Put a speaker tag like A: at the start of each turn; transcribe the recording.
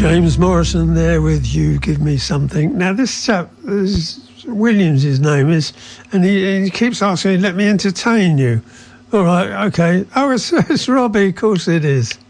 A: James Morrison there with You Give Me Something. Now this chap, Williams his name is, and he keeps asking, let me entertain you. All right, okay. Oh, it's Robbie, of course it is.